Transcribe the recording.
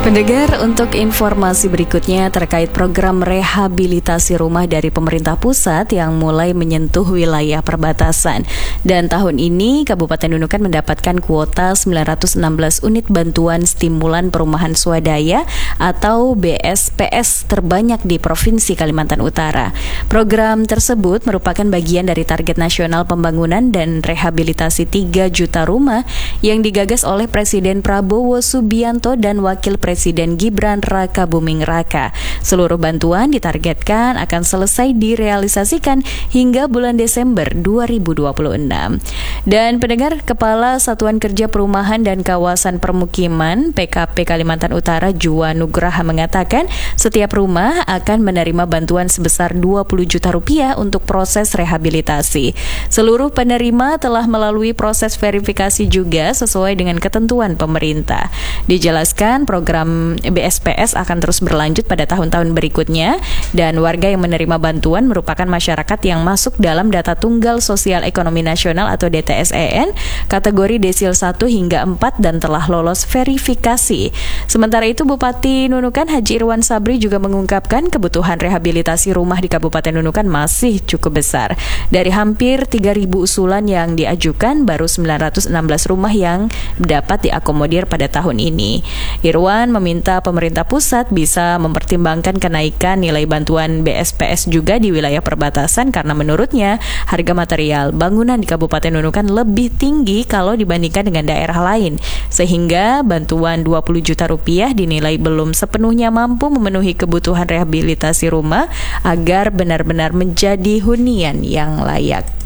Pendengar, untuk informasi berikutnya terkait program rehabilitasi rumah dari pemerintah pusat yang mulai menyentuh wilayah perbatasan. Dan tahun ini Kabupaten Nunukan mendapatkan kuota 916 unit bantuan stimulan perumahan swadaya atau BSPS terbanyak di Provinsi Kalimantan Utara. Program tersebut merupakan bagian dari target nasional pembangunan dan rehabilitasi 3 juta rumah yang digagas oleh Presiden Prabowo Subianto dan Wakil Presiden Gibran Raka Buming Raka. Seluruh bantuan ditargetkan akan selesai direalisasikan hingga bulan Desember 2026. Dan pendengar, Kepala Satuan Kerja Perumahan dan Kawasan Permukiman PKP Kalimantan Utara Jua Nugraha mengatakan setiap rumah akan menerima bantuan sebesar 20 juta rupiah untuk proses rehabilitasi. Seluruh penerima telah melalui proses verifikasi juga sesuai dengan ketentuan pemerintah. Dijelaskan program BSPS akan terus berlanjut pada tahun-tahun berikutnya dan warga yang menerima bantuan merupakan masyarakat yang masuk dalam data Tunggal Sosial Ekonomi Nasional atau DTSEN kategori desil 1 hingga 4 dan telah lolos verifikasi. Sementara itu Bupati Nunukan Haji Irwan Sabri juga mengungkapkan kebutuhan rehabilitasi rumah di Kabupaten Nunukan masih cukup besar. Dari hampir 3.000 usulan yang diajukan, baru 916 rumah yang dapat diakomodir pada tahun ini. Irwan meminta pemerintah pusat bisa mempertimbangkan kenaikan nilai bantuan BSPS juga di wilayah perbatasan karena menurutnya harga material bangunan di Kabupaten Nunukan lebih tinggi kalau dibandingkan dengan daerah lain, sehingga bantuan 20 juta rupiah dinilai belum sepenuhnya mampu memenuhi kebutuhan rehabilitasi rumah agar benar-benar menjadi hunian yang layak.